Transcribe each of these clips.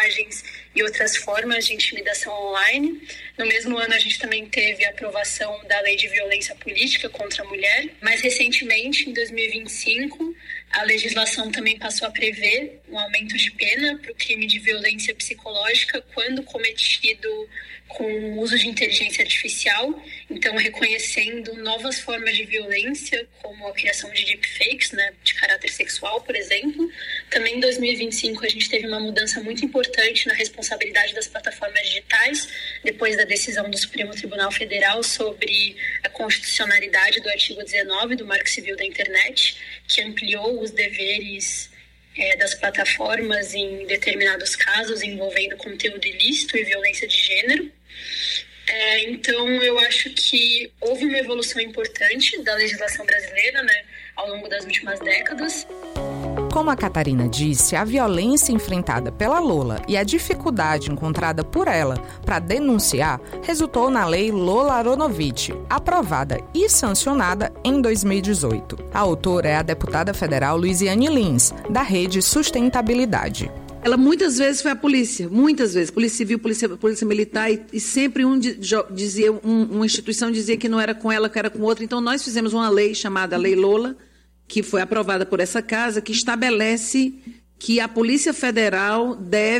mensagens e outras formas de intimidação online. No mesmo ano, a gente também teve a aprovação da Lei de Violência Política contra a Mulher. Mais recentemente, em 2025, a legislação também passou a prever um aumento de pena para o crime de violência psicológica quando cometido com o uso de inteligência artificial, então reconhecendo novas formas de violência, como a criação de deepfakes, né, de caráter sexual, por exemplo. Também em 2025 a gente teve uma mudança muito importante na responsabilidade das plataformas digitais, depois da decisão do Supremo Tribunal Federal sobre a constitucionalidade do artigo 19 do Marco Civil da Internet, que ampliou os deveres das plataformas em determinados casos envolvendo conteúdo ilícito e violência de gênero. Então, eu acho que houve uma evolução importante da legislação brasileira, né, ao longo das últimas décadas. Como a Catarina disse, a violência enfrentada pela Lola e a dificuldade encontrada por ela para denunciar resultou na Lei Lola Aronovitch, aprovada e sancionada em 2018. A autora é a deputada federal Luiziane Lins, da Rede Sustentabilidade. Ela muitas vezes foi a polícia, muitas vezes, polícia civil, polícia militar, e sempre uma instituição dizia que não era com ela, que era com outra. Então nós fizemos uma lei chamada Lei Lola, que foi aprovada por essa casa, que estabelece que a Polícia Federal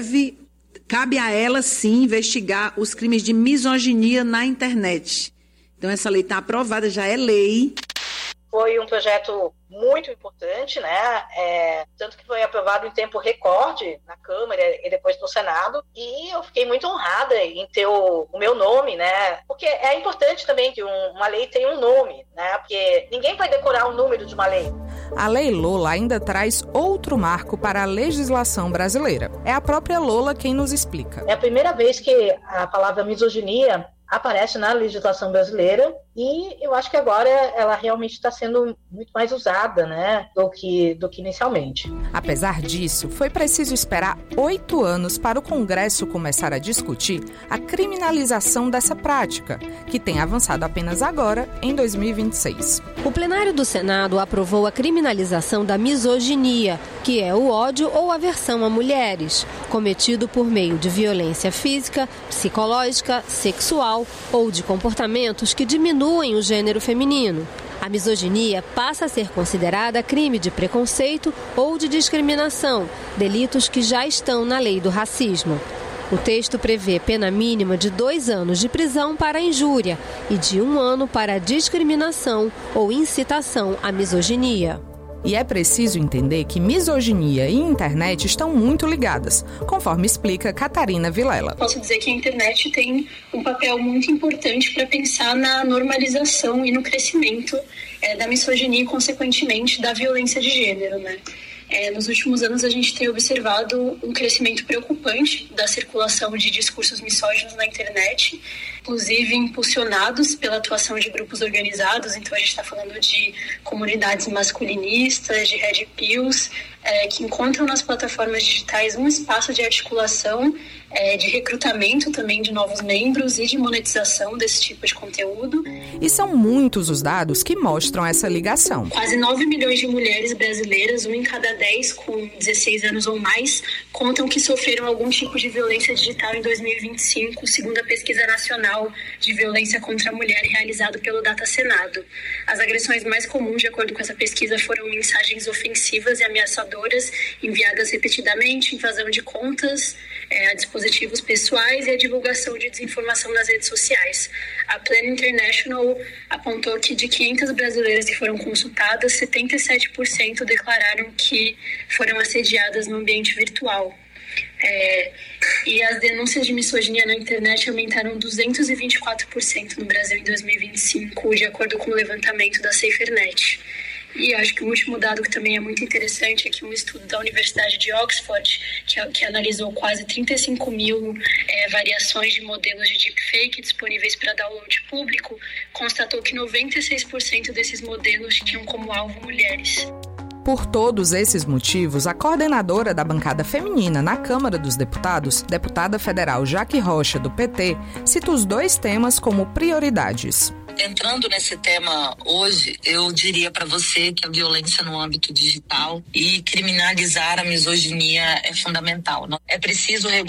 cabe a ela sim investigar os crimes de misoginia na internet. Então essa lei está aprovada, já é lei. Foi um projeto muito importante, né? Tanto que foi aprovado em tempo recorde na Câmara e depois no Senado. E eu fiquei muito honrada em ter o meu nome, né? Porque é importante também que uma lei tenha um nome, né? Porque ninguém vai decorar o número de uma lei. A Lei Lola ainda traz outro marco para a legislação brasileira. É a própria Lola quem nos explica. É a primeira vez que a palavra misoginia aparece na legislação brasileira e eu acho que agora ela realmente está sendo muito mais usada, né, do que inicialmente. Apesar disso, foi preciso esperar 8 anos para o Congresso começar a discutir a criminalização dessa prática, que tem avançado apenas agora, em 2026. O plenário do Senado aprovou a criminalização da misoginia, que é o ódio ou aversão a mulheres, cometido por meio de violência física, psicológica, sexual ou de comportamentos que diminuem o gênero feminino. A misoginia passa a ser considerada crime de preconceito ou de discriminação, delitos que já estão na lei do racismo. O texto prevê pena mínima de 2 anos de prisão para a injúria e de 1 ano para a discriminação ou incitação à misoginia. E é preciso entender que misoginia e internet estão muito ligadas, conforme explica Catarina Vilela. Posso dizer que a internet tem um papel muito importante para pensar na normalização e no crescimento da misoginia e, consequentemente, da violência de gênero, né? Nos últimos anos, a gente tem observado um crescimento preocupante da circulação de discursos misóginos na internet, inclusive impulsionados pela atuação de grupos organizados. Então, a gente está falando de comunidades masculinistas, de red pills, que encontram nas plataformas digitais um espaço de articulação, de recrutamento também de novos membros e de monetização desse tipo de conteúdo. E são muitos os dados que mostram essa ligação. Quase 9 milhões de mulheres brasileiras, 1 em cada 10 com 16 anos ou mais, contam que sofreram algum tipo de violência digital em 2025, segundo a Pesquisa Nacional de Violência contra a Mulher realizada pelo Data Senado. As agressões mais comuns, de acordo com essa pesquisa, foram mensagens ofensivas e ameaçadoras enviadas repetidamente, invasão de contas, a dispositivos pessoais e a divulgação de desinformação nas redes sociais. A Plan International apontou que de 500 brasileiras que foram consultadas, 77% declararam que foram assediadas no ambiente virtual. E as denúncias de misoginia na internet aumentaram 224% no Brasil em 2025, de acordo com o levantamento da SaferNet. E acho que o último dado que também é muito interessante é que um estudo da Universidade de Oxford, que analisou quase 35 mil variações de modelos de deepfake disponíveis para download público, constatou que 96% desses modelos tinham como alvo mulheres. Por todos esses motivos, a coordenadora da bancada feminina na Câmara dos Deputados, deputada federal Jaque Rocha, do PT, cita os 2 temas como prioridades. Entrando nesse tema hoje, eu diria para você que a violência no âmbito digital e criminalizar a misoginia é fundamental. É preciso